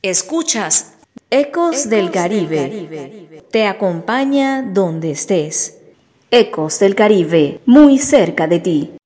Escuchas Ecos del Caribe. Te acompaña donde estés. Ecos del Caribe, muy cerca de ti.